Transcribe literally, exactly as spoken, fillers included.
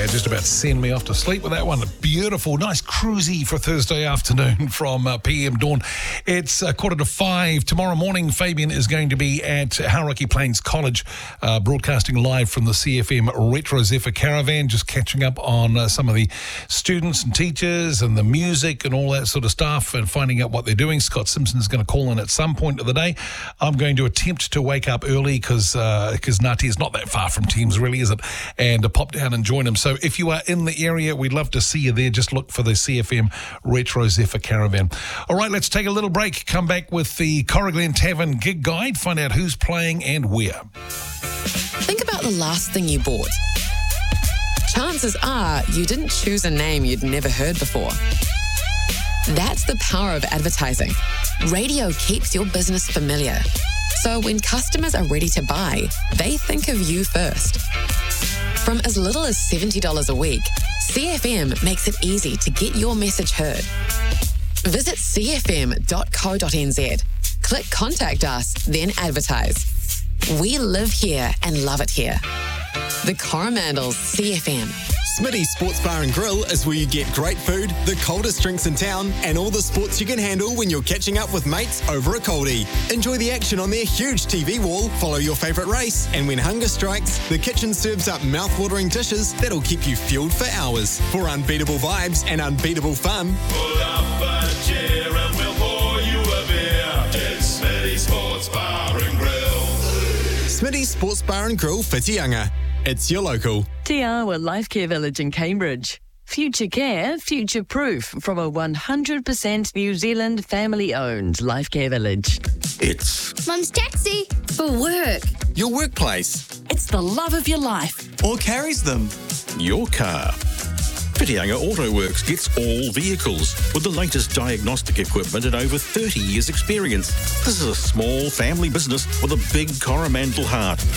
just about send me off to sleep with that one. Beautiful, nice cruisy for Thursday afternoon from uh, P M Dawn. It's uh, quarter to five. Tomorrow morning, Fabian is going to be at Hauraki Plains College, uh, broadcasting live from the C F M Retro Zephyr Caravan, just catching up on uh, some of the students and teachers and the music and all that sort of stuff and finding out what they're doing. Scott Simpson is going to call in at some point of the day. I'm going to attempt to wake up early because uh, because Ngati is not that far from Thames, really, is it? And uh, pop down and join him. So if you are in the area, we'd love to see you there. Just look for the C F M Retro Zephyr Caravan. All right, let's take a little break. Come back with the Corriglen Tavern Gig Guide. Find out who's playing and where. Think about the last thing you bought. Chances are you didn't choose a name you'd never heard before. That's the power of advertising. Radio keeps your business familiar. So when customers are ready to buy, they think of you first. From as little as seventy dollars a week, C F M makes it easy to get your message heard. Visit c f m dot co dot n z. Click Contact Us, then advertise. We live here and love it here. The Coromandels C F M. Smitty's Sports Bar and Grill is where you get great food, the coldest drinks in town, and all the sports you can handle when you're catching up with mates over a coldie. Enjoy the action on their huge T V wall, follow your favourite race, and when hunger strikes, the kitchen serves up mouth-watering dishes that'll keep you fueled for hours. For unbeatable vibes and unbeatable fun, pull up a chair and we'll pour you a beer. It's Smitty's Sports Bar and Grill. Smitty's Sports Bar and Grill, Whitianga. It's your local. Te Awa Life Care Village in Cambridge. Future care, future proof from a one hundred percent New Zealand family-owned life care village. It's Mum's taxi. for work. Your workplace. It's the love of your life. Or carries them. Your car. Whitianga Auto Works gets all vehicles with the latest diagnostic equipment and over thirty years experience. This is a small family business with a big Coromandel heart.